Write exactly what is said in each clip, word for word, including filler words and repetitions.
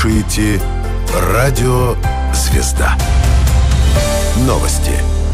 слушаете «Радио Звезда». Новости.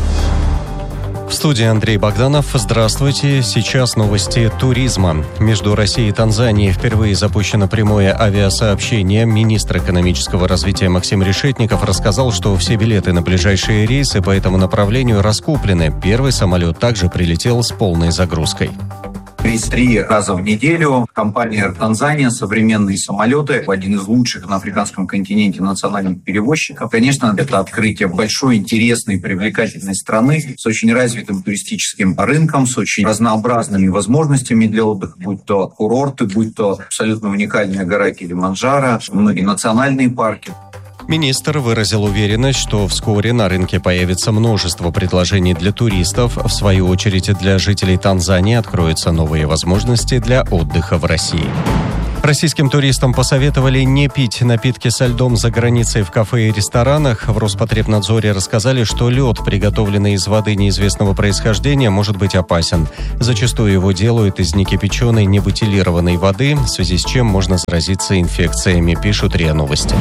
В студии Андрей Богданов. Здравствуйте. Сейчас новости туризма. Между Россией и Танзанией впервые запущено прямое авиасообщение. Министр экономического развития Максим Решетников рассказал, что все билеты на ближайшие рейсы по этому направлению раскуплены. Первый самолет также прилетел с полной загрузкой. Рейс три раза в неделю. Компания Air Tanzania, современные самолеты, один из лучших на африканском континенте национальных перевозчиков. Конечно, это открытие большой, интересной, привлекательной страны с очень развитым туристическим рынком, с очень разнообразными возможностями для отдыха, будь то курорты, будь то абсолютно уникальная гора Килиманджаро, многие национальные парки. Министр выразил уверенность, что вскоре на рынке появится множество предложений для туристов. В свою очередь, для жителей Танзании откроются новые возможности для отдыха в России. Российским туристам посоветовали не пить напитки со льдом за границей в кафе и ресторанах. В Роспотребнадзоре рассказали, что лед, приготовленный из воды неизвестного происхождения, может быть опасен. Зачастую его делают из некипяченой, небутилированной воды, в связи с чем можно заразиться инфекциями, пишут РИА Новости.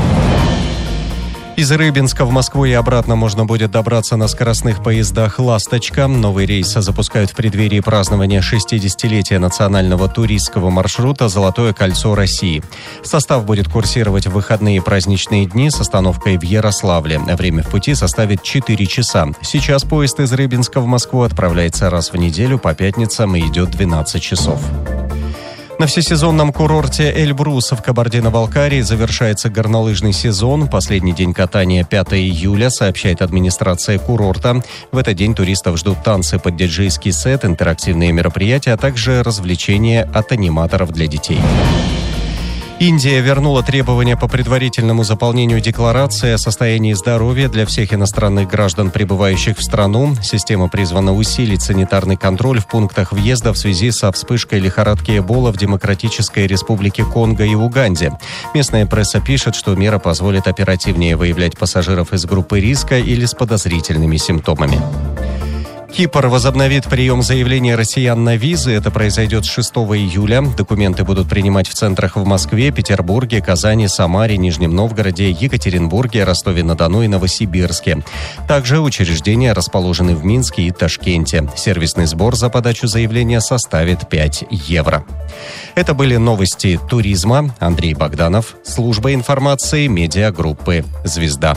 Из Рыбинска в Москву и обратно можно будет добраться на скоростных поездах «Ласточка». Новый рейс запускают в преддверии празднования шестидесятилетия национального туристского маршрута «Золотое кольцо России». Состав будет курсировать в выходные и праздничные дни с остановкой в Ярославле. Время в пути составит четыре часа. Сейчас поезд из Рыбинска в Москву отправляется раз в неделю по пятницам и идет двенадцать часов. На всесезонном курорте Эльбрус в Кабардино-Балкарии завершается горнолыжный сезон. Последний день катания пятого июля, сообщает администрация курорта. В этот день туристов ждут танцы под диджейский сет, интерактивные мероприятия, а также развлечения от аниматоров для детей. Индия вернула требования по предварительному заполнению декларации о состоянии здоровья для всех иностранных граждан, прибывающих в страну. Система призвана усилить санитарный контроль в пунктах въезда в связи со вспышкой лихорадки Эбола в Демократической Республике Конго и Уганде. Местная пресса пишет, что мера позволит оперативнее выявлять пассажиров из группы риска или с подозрительными симптомами. Кипр возобновит прием заявлений россиян на визы. Это произойдет с шестого июля. Документы будут принимать в центрах в Москве, Петербурге, Казани, Самаре, Нижнем Новгороде, Екатеринбурге, Ростове-на-Дону и Новосибирске. Также учреждения расположены в Минске и Ташкенте. Сервисный сбор за подачу заявления составит пять евро. Это были новости туризма. Андрей Богданов, служба информации медиагруппы «Звезда».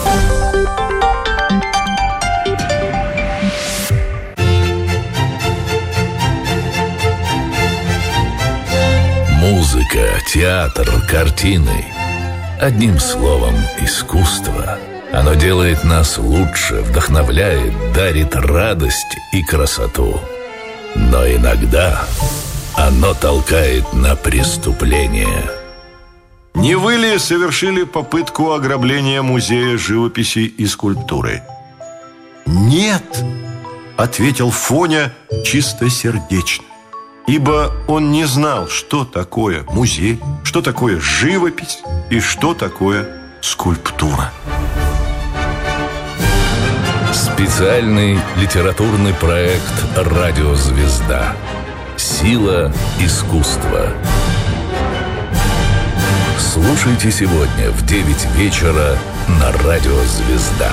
Музыка, театр, картины. Одним словом, искусство. Оно делает нас лучше, вдохновляет, дарит радость и красоту. Но иногда оно толкает на преступление. Не вы ли совершили попытку ограбления музея живописи и скульптуры? Нет, ответил Фоня чистосердечно. Ибо он не знал, что такое музей, что такое живопись и что такое скульптура. Специальный литературный проект «Радио Звезда». Сила искусства. Слушайте сегодня в девять вечера на «Радио Звезда».